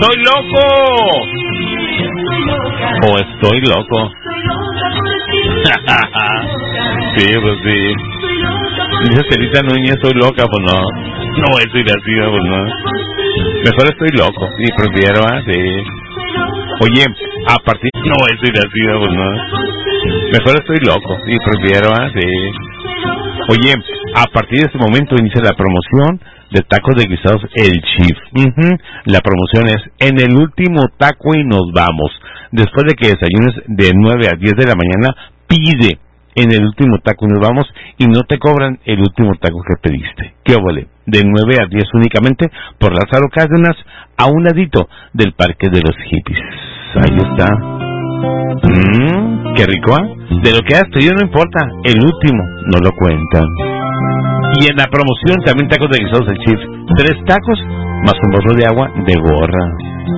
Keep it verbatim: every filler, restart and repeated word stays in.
¡Estoy loco! O estoy loco. Sí, pues sí. Dice Celita Núñez, soy loca, pues no. No voy a decir así, pues no. Mejor estoy loco. Y prefiero así. Oye, a partir... No voy a decir así, pues no. Mejor estoy loco. Y prefiero así. Oye, a partir de este momento inicia la promoción de tacos de guisados El Chief. Uh-huh. La promoción es en el último taco y nos vamos. Después de que desayunes de nueve a diez de la mañana, pide en el último taco y nos vamos y no te cobran el último taco que pediste. ¿Qué óvole? De nueve a diez únicamente por Lázaro Cárdenas, a un ladito del Parque de los Hippies. Ahí está. Mmm, qué rico, ¿eh? De lo que has pedido no importa, el último no lo cuentan. Y en la promoción también tacos de guisados El Chief. Tres tacos más un vaso de agua de gorra.